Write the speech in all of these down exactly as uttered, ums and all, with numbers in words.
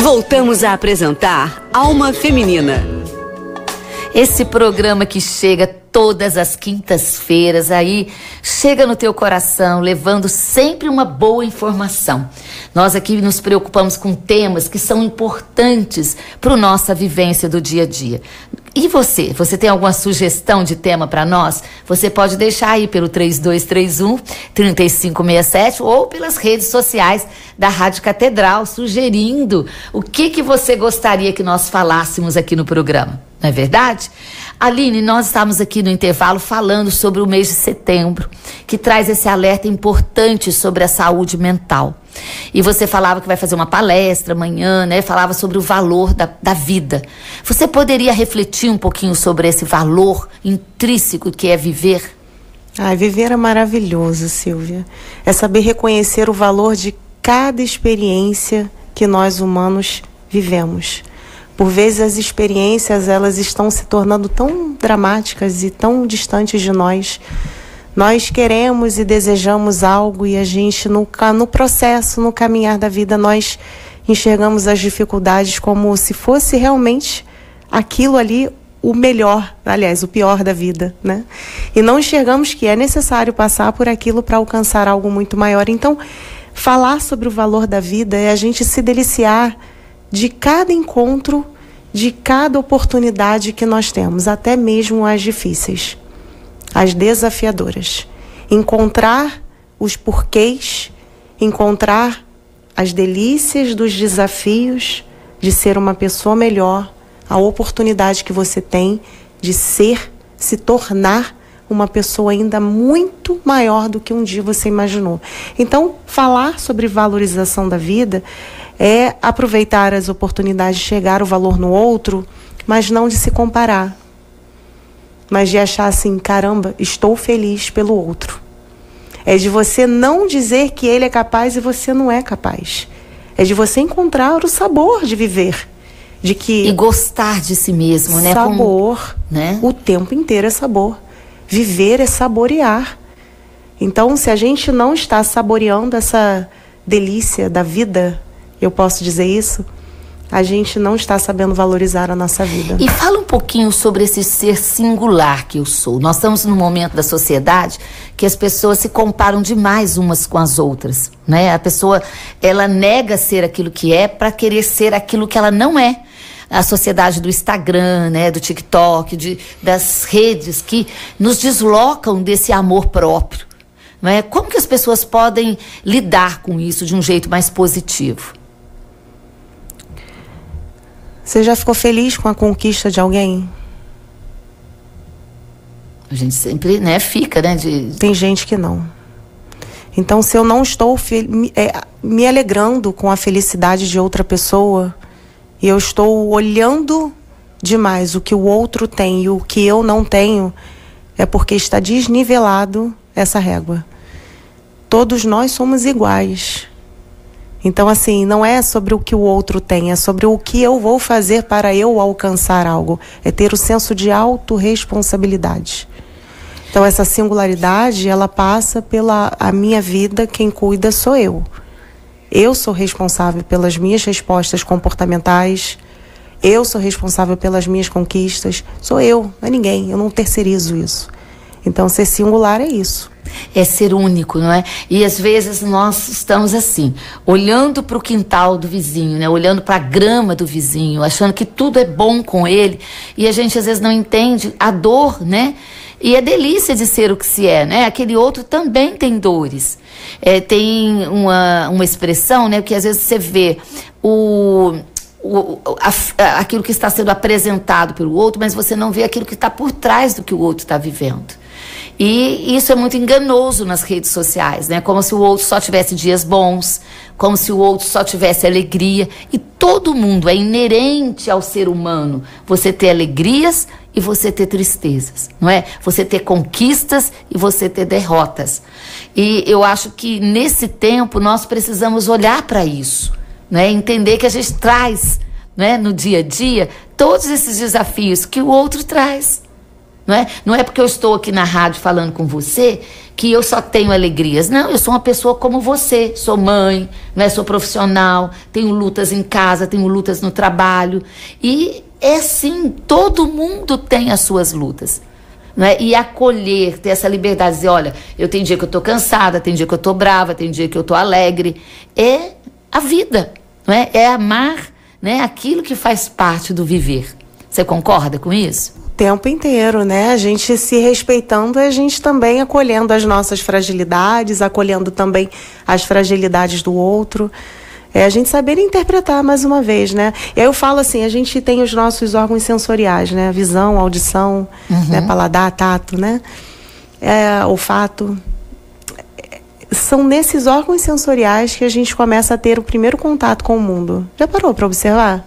Voltamos a apresentar Alma Feminina. Esse programa que chega todas as quintas-feiras aí, chega no teu coração, levando sempre uma boa informação. Nós aqui nos preocupamos com temas que são importantes para a nossa vivência do dia a dia. E você? Você tem alguma sugestão de tema para nós? Você pode deixar aí pelo três dois três um, três cinco seis sete ou pelas redes sociais da Rádio Catedral, sugerindo o que, que você gostaria que nós falássemos aqui no programa. Não é verdade? Aline, nós estamos aqui no intervalo falando sobre o mês de setembro, que traz esse alerta importante sobre a saúde mental. E você falava que vai fazer uma palestra amanhã, né? Falava sobre o valor da, da vida. Você poderia refletir um pouquinho sobre esse valor intrínseco que é viver? Ah, viver é maravilhoso, Silvia. É saber reconhecer o valor de cada experiência que nós humanos vivemos. Por vezes as experiências, elas estão se tornando tão dramáticas e tão distantes de nós. Nós queremos e desejamos algo e a gente, no, no processo, no caminhar da vida, nós enxergamos as dificuldades como se fosse realmente aquilo ali o melhor, aliás, o pior da vida, né? E não enxergamos que é necessário passar por aquilo para alcançar algo muito maior. Então, falar sobre o valor da vida é a gente se deliciar de cada encontro, de cada oportunidade que nós temos, até mesmo as difíceis, as desafiadoras. Encontrar os porquês, encontrar as delícias dos desafios de ser uma pessoa melhor, a oportunidade que você tem de ser, se tornar uma pessoa ainda muito maior do que um dia você imaginou. Então, falar sobre valorização da vida é aproveitar as oportunidades de chegar o valor no outro, mas não de se comparar, mas de achar assim, caramba, estou feliz pelo outro. É de você não dizer que ele é capaz e você não é capaz. É de você encontrar o sabor de viver. De que e gostar de si mesmo, né? Sabor, Como, né? O tempo inteiro é sabor. Viver é saborear. Então, se a gente não está saboreando essa delícia da vida, eu posso dizer isso, a gente não está sabendo valorizar a nossa vida. E fala um pouquinho sobre esse ser singular que eu sou. Nós estamos num momento da sociedade que as pessoas se comparam demais umas com as outras, né? A pessoa, ela nega ser aquilo que é para querer ser aquilo que ela não é. A sociedade do Instagram, né, do TikTok, de, das redes que nos deslocam desse amor próprio. Não é? Como que as pessoas podem lidar com isso de um jeito mais positivo? Você já ficou feliz com a conquista de alguém? A gente sempre, né, fica, né? De... Tem gente que não. Então, se eu não estou fe- me, é, me alegrando com a felicidade de outra pessoa, e eu estou olhando demais o que o outro tem e o que eu não tenho, é porque está desnivelado essa régua. Todos nós somos iguais. Então, assim, não é sobre o que o outro tem, é sobre o que eu vou fazer para eu alcançar algo. É ter o senso de autorresponsabilidade. Então, essa singularidade, ela passa pela a minha vida, quem cuida sou eu. Eu sou responsável pelas minhas respostas comportamentais, eu sou responsável pelas minhas conquistas, sou eu, não é ninguém, eu não terceirizo isso. Então, ser singular é isso. É ser único, não é? E às vezes nós estamos assim, olhando para o quintal do vizinho, né? Olhando para a grama do vizinho, achando que tudo é bom com ele, e a gente às vezes não entende a dor, né? E a delícia de ser o que se é, né? Aquele outro também tem dores. É, tem uma, uma expressão, né? Que às vezes você vê o... O, a, aquilo que está sendo apresentado pelo outro, mas você não vê aquilo que está por trás do que o outro está vivendo. E isso é muito enganoso nas redes sociais, né? Como se o outro só tivesse dias bons, como se o outro só tivesse alegria. E todo mundo, é inerente ao ser humano você ter alegrias e você ter tristezas, não é? Você ter conquistas e você ter derrotas. E eu acho que nesse tempo nós precisamos olhar para isso, né? Entender que a gente traz, né, no dia a dia todos esses desafios que o outro traz. Não é? Não é porque eu estou aqui na rádio falando com você que eu só tenho alegrias. Não, eu sou uma pessoa como você, sou mãe, né, sou profissional, tenho lutas em casa, tenho lutas no trabalho. E é assim, todo mundo tem as suas lutas. Né? E acolher, ter essa liberdade, dizer, olha, eu tenho dia que eu tô cansada, tem dia que eu tô brava, tem dia que eu tô alegre. É a vida, não é? É amar, né, aquilo que faz parte do viver. Você concorda com isso? O tempo inteiro, né? A gente se respeitando, a gente também acolhendo as nossas fragilidades, acolhendo também as fragilidades do outro. É a gente saber interpretar mais uma vez, né? E aí eu falo assim, a gente tem os nossos órgãos sensoriais, né? Visão, audição, uhum. né? Paladar, tato, né? É, olfato. São nesses órgãos sensoriais que a gente começa a ter o primeiro contato com o mundo. Já parou para observar?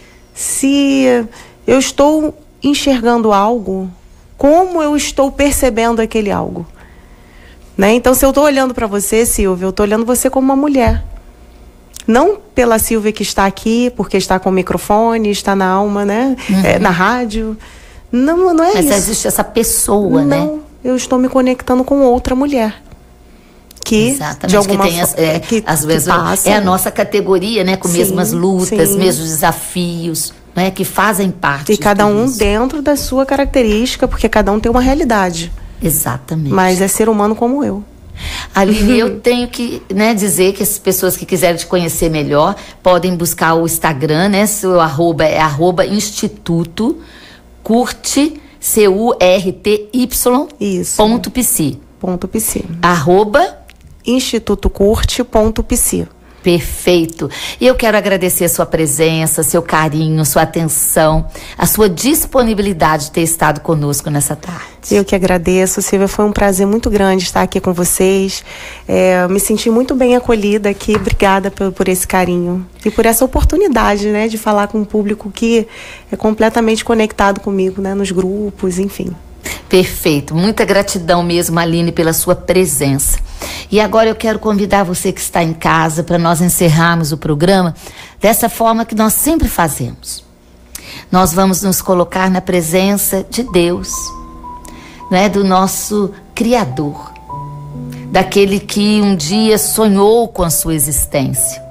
Se eu estou enxergando algo, como eu estou percebendo aquele algo? Né? Então, se eu estou olhando para você, Silvia, eu estou olhando você como uma mulher. Não pela Silvia que está aqui, porque está com o microfone, está na alma, né? Uhum. É, na rádio. Não, não é Mas isso. Mas existe essa pessoa, não, né? Não, eu estou me conectando com outra mulher. Que, Exatamente, de alguma que tem as, é, que, às vezes que passa, é a nossa categoria, né? Com sim, mesmas lutas, sim. mesmos desafios, né? Que fazem parte. E cada um isso. dentro da sua característica, porque cada um tem uma realidade. Exatamente. Mas é ser humano como eu. Aline, eu tenho que, né, dizer que as pessoas que quiserem te conhecer melhor podem buscar o Instagram, né? Seu arroba é arroba Instituto Curte, C U R T Y Isso. ponto psi. Ponto psi. Arroba Instituto Curte ponto psi. Perfeito. E eu quero agradecer a sua presença, seu carinho, sua atenção, a sua disponibilidade de ter estado conosco nessa tarde. Eu que agradeço, Silvia. Foi um prazer muito grande estar aqui com vocês. É, me senti muito bem acolhida aqui. Obrigada por, por esse carinho e por essa oportunidade, né, de falar com um público que é completamente conectado comigo, né, nos grupos, enfim. Perfeito. Muita gratidão mesmo, Aline, pela sua presença. E agora eu quero convidar você que está em casa para nós encerrarmos o programa dessa forma que nós sempre fazemos. Nós vamos nos colocar na presença de Deus, né, do nosso Criador, daquele que um dia sonhou com a sua existência.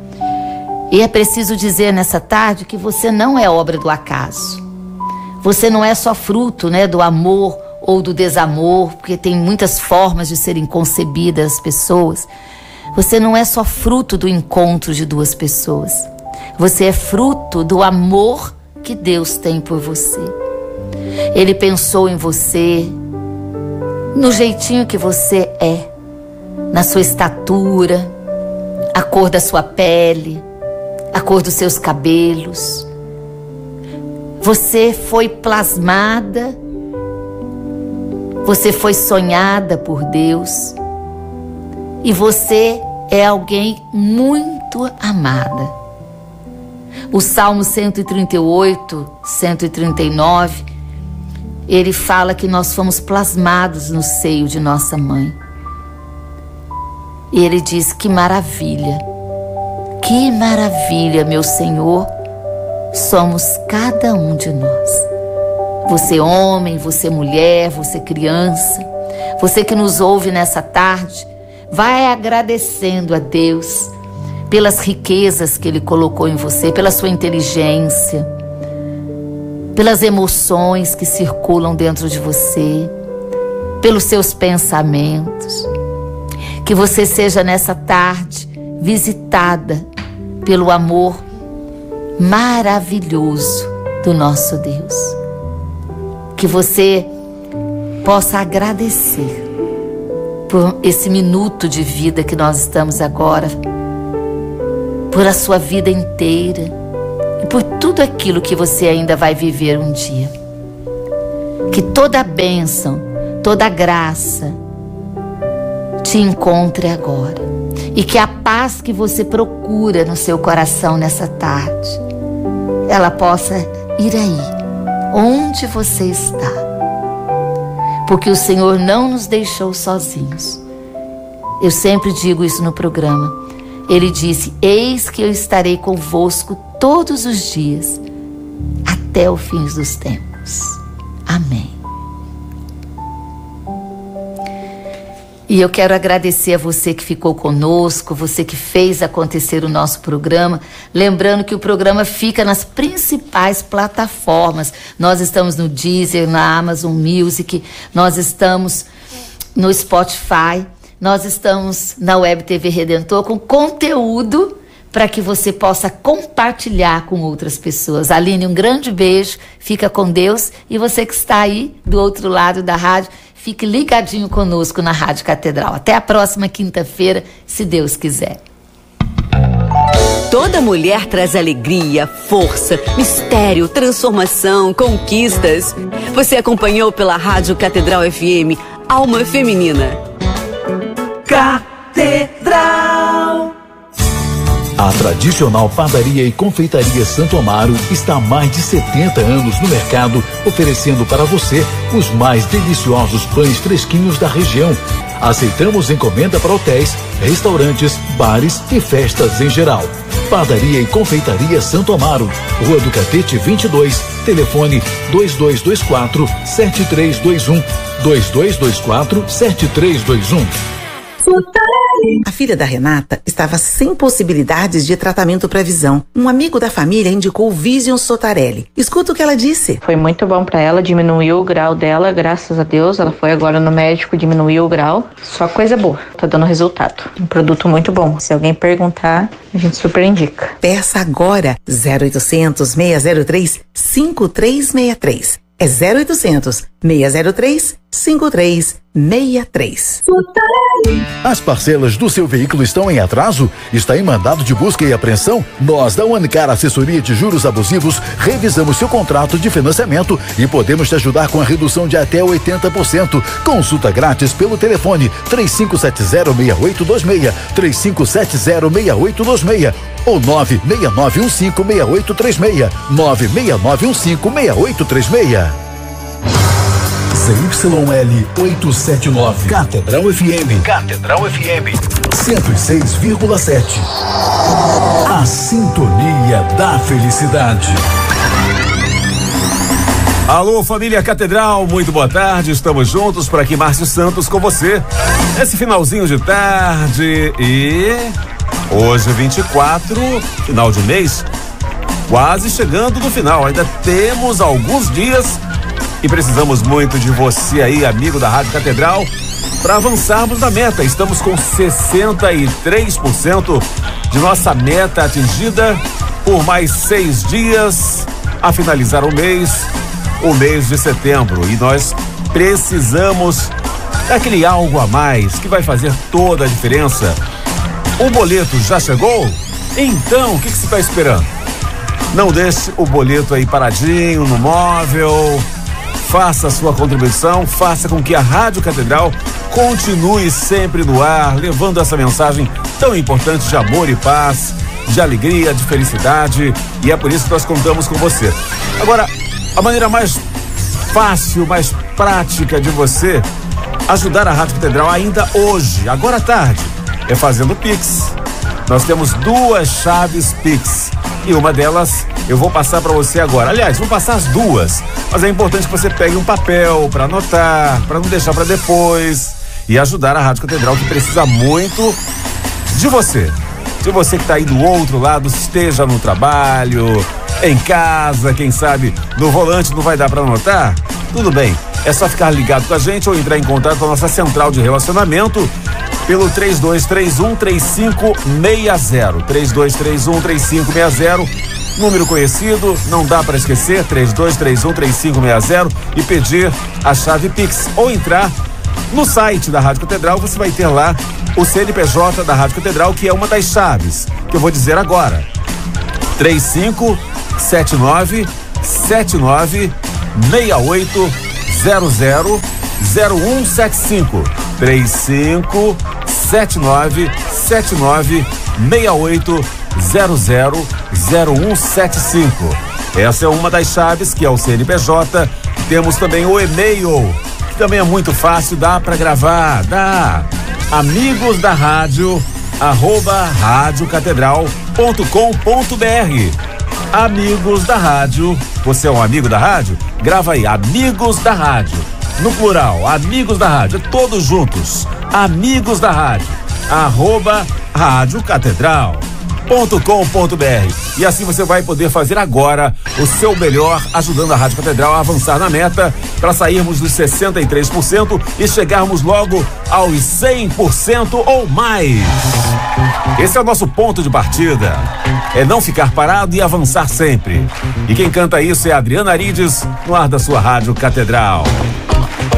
E é preciso dizer nessa tarde que você não é obra do acaso. Você não é só fruto, né, do amor ou do desamor, porque tem muitas formas de serem concebidas as pessoas. Você não é só fruto do encontro de duas pessoas. Você é fruto do amor que Deus tem por você. Ele pensou em você, no jeitinho que você é, na sua estatura, a cor da sua pele, a cor dos seus cabelos. Você foi plasmada, você foi sonhada por Deus e você é alguém muito amada. O Salmo cento e trinta e oito, cento e trinta e nove, ele fala que nós fomos plasmados no seio de nossa mãe. E ele diz, que maravilha, que maravilha, meu Senhor, somos cada um de nós. Você homem, você mulher, você criança, você que nos ouve nessa tarde, vai agradecendo a Deus pelas riquezas que Ele colocou em você, pela sua inteligência, pelas emoções que circulam dentro de você, pelos seus pensamentos. Que você seja nessa tarde visitada pelo amor maravilhoso do nosso Deus. Que você possa agradecer por esse minuto de vida que nós estamos agora, por a sua vida inteira e por tudo aquilo que você ainda vai viver um dia. Que toda a bênção, toda a graça te encontre agora e que a paz que você procura no seu coração nessa tarde, ela possa ir aí, onde você está. Porque o Senhor não nos deixou sozinhos. Eu sempre digo isso no programa. Ele disse, eis que eu estarei convosco todos os dias, até o fim dos tempos. Amém. E eu quero agradecer a você que ficou conosco, você que fez acontecer o nosso programa. Lembrando que o programa fica nas principais plataformas. Nós estamos no Deezer, na Amazon Music, nós estamos no Spotify, nós estamos na Web T V Redentor com conteúdo para que você possa compartilhar com outras pessoas. Aline, um grande beijo, fica com Deus, e você que está aí do outro lado da rádio, fique ligadinho conosco na Rádio Catedral. Até a próxima quinta-feira, se Deus quiser. Toda mulher traz alegria, força, mistério, transformação, conquistas. Você acompanhou pela Rádio Catedral F M, Alma Feminina. Catedral. A tradicional padaria e confeitaria Santo Amaro está há mais de setenta anos no mercado, oferecendo para você os mais deliciosos pães fresquinhos da região. Aceitamos encomenda para hotéis, restaurantes, bares e festas em geral. Padaria e confeitaria Santo Amaro, Rua do Catete vinte e dois, telefone dois dois dois quatro, sete três dois um, dois dois dois quatro, sete três dois um. A filha da Renata estava sem possibilidades de tratamento para visão. Um amigo da família indicou o Vision Sotarelli. Escuta o que ela disse. Foi muito bom para ela, diminuiu o grau dela, graças a Deus. Ela foi agora no médico, diminuiu o grau. Só coisa boa, tá dando resultado. Um produto muito bom. Se alguém perguntar, a gente super indica. Peça agora zero oitocentos, seis zero três, cinco três seis três. É zero oitocentos, seis zero três, cinco três seis três. As parcelas do seu veículo estão em atraso? Está em mandado de busca e apreensão? Nós, da Unicar Assessoria de Juros Abusivos, revisamos seu contrato de financiamento e podemos te ajudar com a redução de até oitenta por cento. Consulta grátis pelo telefone três cinco sete zero, seis oito dois seis, três cinco sete zero, seis oito dois seis ou nove seis nove um cinco, seis oito três seis, nove seis nove um cinco, seis oito três seis. Z Y L oitocentos e setenta e nove, Catedral F M, Catedral F M cento e seis vírgula sete. A sintonia da felicidade. Alô, família Catedral, muito boa tarde, estamos juntos por aqui, Márcio Santos com você, esse finalzinho de tarde. E hoje vinte e quatro, final de mês, quase chegando no final, ainda temos alguns dias e precisamos muito de você aí, amigo da Rádio Catedral, para avançarmos na meta. Estamos com sessenta e três por cento de nossa meta atingida por mais seis dias a finalizar o mês, o mês de setembro. E nós precisamos daquele algo a mais que vai fazer toda a diferença. O boleto já chegou? Então, o que, que você está esperando? Não deixe o boleto aí paradinho no móvel. Faça a sua contribuição, faça com que a Rádio Catedral continue sempre no ar, levando essa mensagem tão importante de amor e paz, de alegria, de felicidade, e é por isso que nós contamos com você. Agora, a maneira mais fácil, mais prática de você ajudar a Rádio Catedral ainda hoje, agora à tarde, é fazendo Pix. Nós temos duas chaves Pix e uma delas eu vou passar para você agora. Aliás, vou passar as duas, mas é importante que você pegue um papel para anotar, para não deixar para depois e ajudar a Rádio Catedral, que precisa muito de você. De você que está aí do outro lado, esteja no trabalho, em casa, quem sabe no volante não vai dar para anotar? Tudo bem, é só ficar ligado com a gente ou entrar em contato com a nossa central de relacionamento pelo três dois três um, três cinco seis zero, três dois três um, três cinco seis zero, número conhecido, não dá para esquecer, três dois três um, três cinco seis zero, e pedir a chave Pix ou entrar no site da Rádio Catedral. Você vai ter lá o C N P J da Rádio Catedral, que é uma das chaves que eu vou dizer agora: três cinco sete nove, sete nove seis oito zero zero zero um sete cinco, três cinco sete nove, sete nove seis oito zero zero zero um sete cinco. Essa é uma das chaves, que é o C N P J. Temos também o e-mail, que também é muito fácil, dá para gravar, dá. Amigos da rádio, arroba radiocatedral ponto com ponto br. Amigos da rádio, você é um amigo da rádio? Grava aí, amigos da rádio, no plural, amigos da rádio, todos juntos, amigos da rádio, arroba Rádio Catedral. .com.br e assim você vai poder fazer agora o seu melhor, ajudando a Rádio Catedral a avançar na meta para sairmos dos sessenta e três por cento e chegarmos logo aos cem por cento ou mais. Esse é o nosso ponto de partida, é não ficar parado e avançar sempre. E quem canta isso é Adriana Arides, no ar da sua Rádio Catedral.